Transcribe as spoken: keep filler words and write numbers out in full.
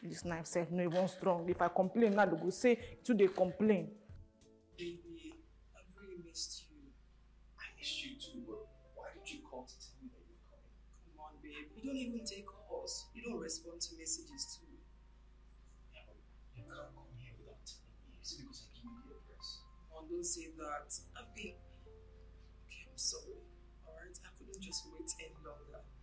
This knife self no even strong. If I complain now, they go say to they complain. Baby, I've really missed you. I missed you too, but why did you call to tell me that you're coming? Come on, babe. You don't even take calls. You don't respond to messages too. Yeah, but you can't come here without telling me. Is it because I give you the address? Come on, don't say that. I've been... Okay, I'm sorry. Alright? I couldn't just wait any longer.